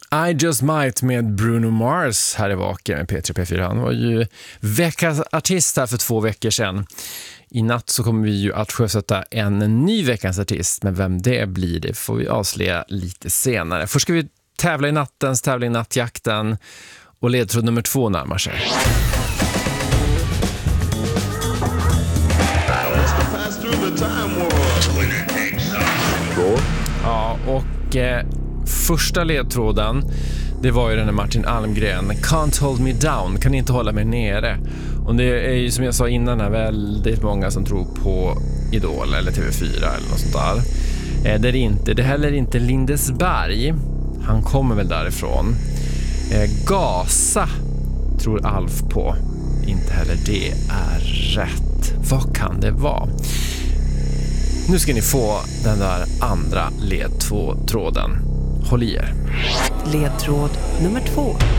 I Just Might med Bruno Mars här i Vaken med P3 P4. Han var ju veckans artist här för 2 veckor sedan. I natt så kommer vi ju att sjösätta en ny veckans artist, men vem det blir det får vi avslöja lite senare. Först ska vi tävla i nattens tävling Nattjakten, och ledtråd nummer 2 närmar sig. Ja, och första ledtråden, det var ju den här Martin Almgren, Can't hold me down, kan inte hålla mig nere. Och det är ju som jag sa innan här, väldigt många som tror på Idol eller TV4 eller något sånt där. Det är inte, det heller inte Lindesberg, han kommer väl därifrån. Gasa tror Alf på, inte heller det är rätt. Vad kan det vara? Nu ska ni få den där andra ledtråden. Håll i er. Ledtråd nummer 2.